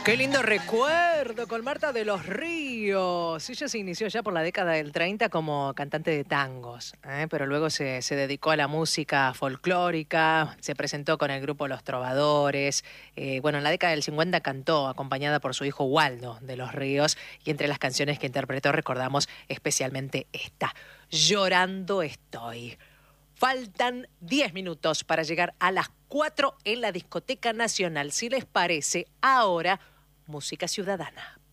Qué lindo recuerdo con Marta de los Ríos. Ella se inició ya por la década del 30 como cantante de tangos, pero luego se dedicó a la música folclórica, se presentó con el grupo Los Trovadores. En la década del 50 cantó acompañada por su hijo Waldo de los Ríos, y entre las canciones que interpretó recordamos especialmente esta, Llorando estoy. Faltan 10 minutos para llegar a las 4 en la Discoteca Nacional. Si les parece, ahora música ciudadana.